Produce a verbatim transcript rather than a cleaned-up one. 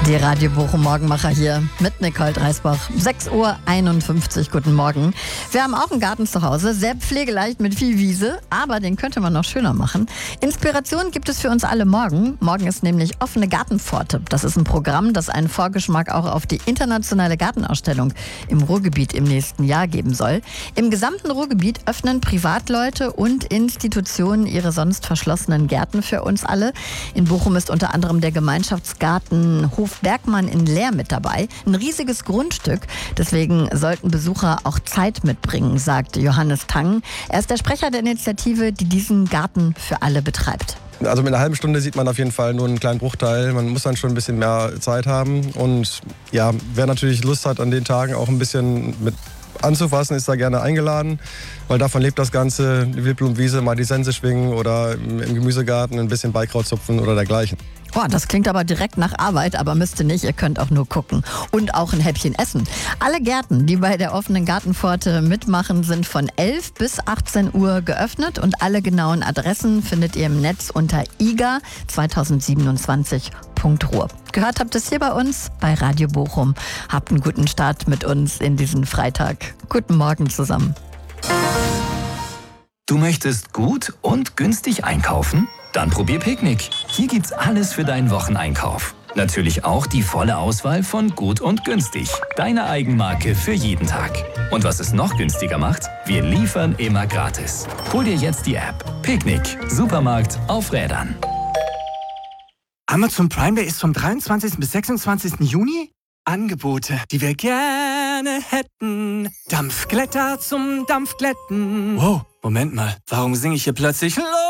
Die Radio Bochum Morgenmacher hier mit Nicole Dreisbach. sechs Uhr einundfünfzig, guten Morgen. Wir haben auch einen Garten zu Hause, sehr pflegeleicht mit viel Wiese, aber den könnte man noch schöner machen. Inspiration gibt es für uns alle morgen. Morgen ist nämlich offene Gartenpforte. Das ist ein Programm, das einen Vorgeschmack auch auf die internationale Gartenausstellung im Ruhrgebiet im nächsten Jahr geben soll. Im gesamten Ruhrgebiet öffnen Privatleute und Institutionen ihre sonst verschlossenen Gärten für uns alle. In Bochum ist unter anderem der Gemeinschaftsgarten Hof Bergmann in Leer mit dabei. Ein riesiges Grundstück. Deswegen sollten Besucher auch Zeit mitbringen, sagt Johannes Tang. Er ist der Sprecher der Initiative, die diesen Garten für alle betreibt. Also mit einer halben Stunde sieht man auf jeden Fall nur einen kleinen Bruchteil. Man muss dann schon ein bisschen mehr Zeit haben. Und ja, wer natürlich Lust hat, an den Tagen auch ein bisschen mit anzufassen, ist da gerne eingeladen, weil davon lebt das Ganze. Die Wildblumenwiese, mal die Sense schwingen oder im Gemüsegarten ein bisschen Beikraut zupfen oder dergleichen. Boah, das klingt aber direkt nach Arbeit, aber müsst ihr nicht, ihr könnt auch nur gucken und auch ein Häppchen essen. Alle Gärten, die bei der offenen Gartenpforte mitmachen, sind von elf bis achtzehn Uhr geöffnet und alle genauen Adressen findet ihr im Netz unter i g a zwanzig siebenundzwanzig punkt ruhr. Gehört habt es hier bei uns bei Radio Bochum. Habt einen guten Start mit uns in diesen Freitag. Guten Morgen zusammen. Du möchtest gut und günstig einkaufen? Dann probier Picknick. Hier gibt's alles für deinen Wocheneinkauf. Natürlich auch die volle Auswahl von Gut und Günstig. Deine Eigenmarke für jeden Tag. Und was es noch günstiger macht? Wir liefern immer gratis. Hol dir jetzt die App. Picknick. Supermarkt auf Rädern. Amazon Prime Day ist vom dreiundzwanzigsten bis sechsundzwanzigsten Juni. Angebote, die wir gerne hätten. Dampfglätter zum Dampfglätten. Wow, Moment mal. Warum singe ich hier plötzlich